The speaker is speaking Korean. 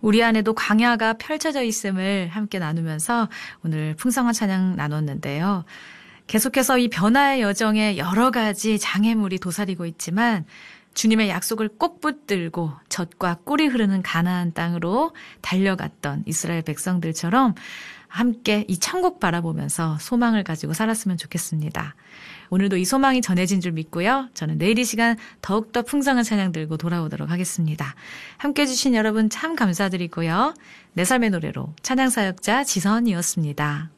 우리 안에도 광야가 펼쳐져 있음을 함께 나누면서 오늘 풍성한 찬양 나눴는데요. 계속해서 이 변화의 여정에 여러 가지 장애물이 도사리고 있지만 주님의 약속을 꼭 붙들고 젖과 꿀이 흐르는 가나안 땅으로 달려갔던 이스라엘 백성들처럼 함께 이 천국 바라보면서 소망을 가지고 살았으면 좋겠습니다. 오늘도 이 소망이 전해진 줄 믿고요. 저는 내일 이 시간 더욱더 풍성한 찬양 들고 돌아오도록 하겠습니다. 함께해 주신 여러분 참 감사드리고요. 내 삶의 노래로 찬양사역자 지선이었습니다.